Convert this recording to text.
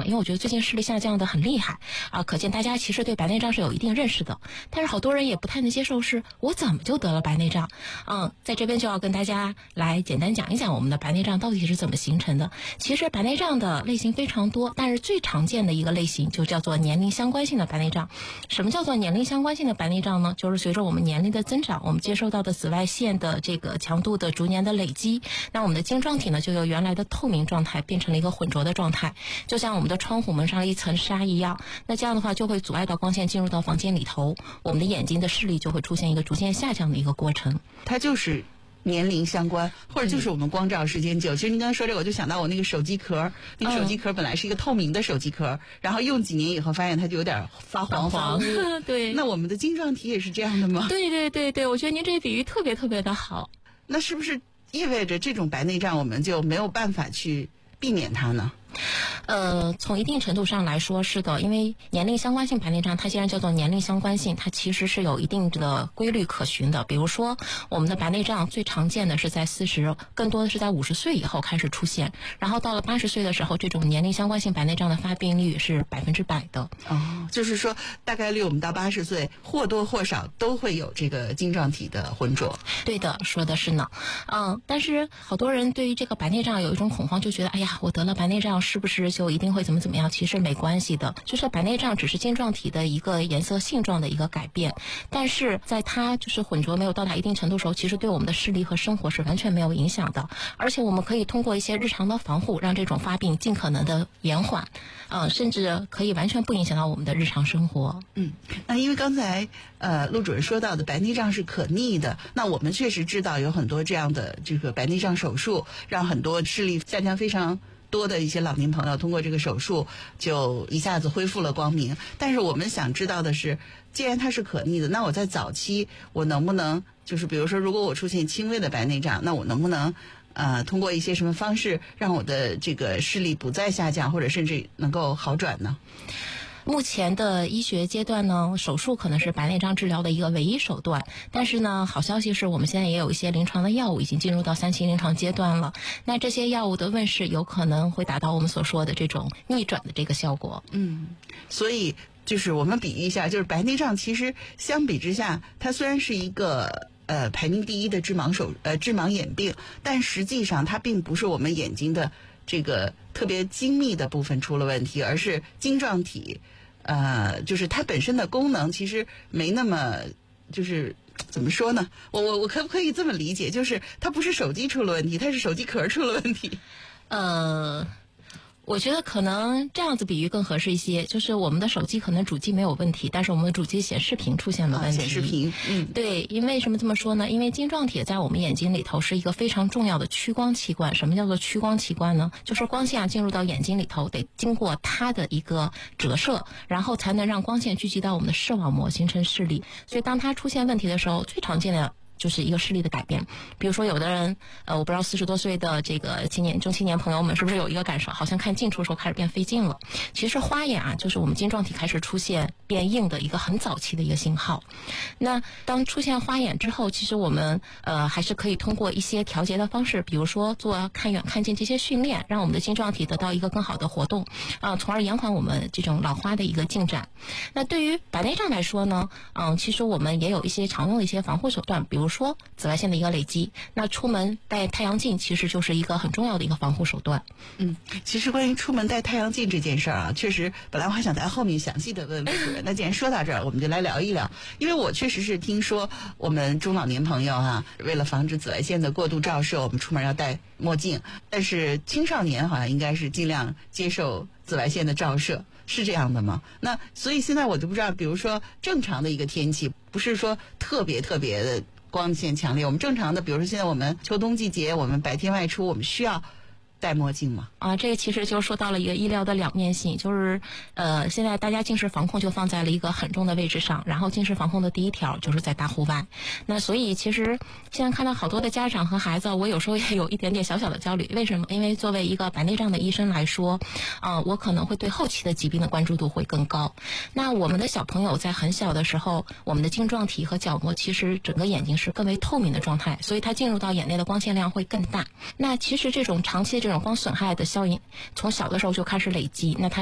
了，因为我觉得最近视力下降的很厉害啊，可见大家其实对白内障是有一定认识的。但是好多人也不太能接受，是我怎么就得了白内障？在这边就要跟大家来简单讲一讲我们的白内障到底是怎么形成的。其实白内障的类型非常多，但是最常见的一个类型就叫做年龄相关性的白内障。什么叫做年龄相关性的白内障呢？就是随着我们年龄的增长，我们接受到的紫外线的这个强度的逐年的累积，那我们的晶状体呢就由原来的透明状态变成了一个混浊的状态，就像我们的窗户蒙上了一层纱一样。那这样的话就会阻碍到光线进入到房间里头，我们的眼睛的视力就会出现一个逐渐下降的一个过程。 它就是年龄相关，或者就是我们光照时间久。其实您刚才说这个，我就想到我那个手机壳，那个手机壳本来是一个透明的手机壳，然后用几年以后发现它就有点发黄对， 那我们的晶状体也是这样的吗？ 对，我觉得您这个比喻特别特别的好。 那是不是意味着这种白内障我们就没有办法去避免它呢？ 从一定程度上来说是的，因为年龄相关性白内障它既然叫做年龄相关性，它其实是有一定的规律可循的。比如说我们的白内障最常见的是在40，更多的是在50岁以后开始出现，然后到了80岁的时候，这种年龄相关性白内障的发病率是100%的。 就是说大概率我们到80岁或多或少都会有这个晶状体的浑浊。 对的，说的是呢。但是好多人对于这个白内障有一种恐慌，就觉得哎呀，我得了白内障是不是就一定会怎么样？其实没关系的，就是白内障只是晶状体的一个颜色性状的一个改变，但是在它就是混浊没有到达一定程度的时候，其实对我们的视力和生活是完全没有影响的。而且我们可以通过一些日常的防护，让这种发病尽可能的延缓，甚至可以完全不影响到我们的日常生活。 那因为刚才陆主任说到的白内障是可逆的，那我们确实知道有很多这样的这个白内障手术，让很多视力下降非常多的一些老年朋友通过这个手术就一下子恢复了光明。但是我们想知道的是，既然它是可逆的，那我在早期我能不能就是比如说如果我出现轻微的白内障，那我能不能通过一些什么方式让我的这个视力不再下降，或者甚至能够好转呢？ 目前的医学阶段呢，手术可能是白内障治疗的一个唯一手段，但是呢，好消息是我们现在也有一些临床的药物已经进入到3期临床阶段了。那这些药物的问世有可能会达到我们所说的这种逆转的这个效果。 所以就是我们比喻一下，就是白内障其实相比之下，它虽然是一个排名第一的致盲眼病，但实际上它并不是我们眼睛的这个特别精密的部分出了问题，而是晶状体就是它本身的功能其实没那么，就是怎么说呢，我可不可以这么理解，就是它不是手机出了问题，它是手机壳出了问题？ 我觉得可能这样子比喻更合适一些，就是我们的手机可能主机没有问题，但是我们的主机显示屏出现了问题。 显示屏， 对，因为什么这么说呢？因为晶状体在我们眼睛里头是一个非常重要的屈光器官。什么叫做屈光器官呢？就是光线进入到眼睛里头，得经过它的一个折射，然后才能让光线聚集到我们的视网膜，形成视力。所以当它出现问题的时候，最常见的就是一个视力的改变。比如说有的人我不知道40多岁的这个中青年朋友们是不是有一个感受，好像看近处的时候开始变费劲了。其实花眼就是我们晶状体开始出现变硬的一个很早期的一个信号。那当出现花眼之后，其实我们还是可以通过一些调节的方式，比如说做看远看近这些训练，让我们的晶状体得到一个更好的活动从而延缓我们这种老花的一个进展。那对于白内障来说呢其实我们也有一些常用的一些防护手段，比如说紫外线的一个累积，那出门戴太阳镜其实就是一个很重要的一个防护手段。 其实关于出门戴太阳镜这件事儿确实本来我还想在后面详细的问陆主任，那既然说到这儿，我们就来聊一聊。因为我确实是听说我们中老年朋友为了防止紫外线的过度照射，我们出门要戴墨镜，但是青少年好像应该是尽量接受紫外线的照射，是这样的吗？那所以现在我就不知道，比如说正常的一个天气，不是说特别的光线强烈，我们正常的比如说现在我们秋冬季节，我们白天外出，我们需要戴墨镜吗？ 这个其实就说到了一个医疗的两面性，就是现在大家近视防控就放在了一个很重的位置上，然后近视防控的第一条就是在大户外。那所以其实现在看到好多的家长和孩子，我有时候也有一点点小小的焦虑。为什么？因为作为一个白内障的医生来说我可能会对后期的疾病的关注度会更高。那我们的小朋友在很小的时候，我们的晶状体和角膜其实整个眼睛是更为透明的状态，所以它进入到眼内的光线量会更大。那其实这种长期的这种光损害的效应从小的时候就开始累积，那它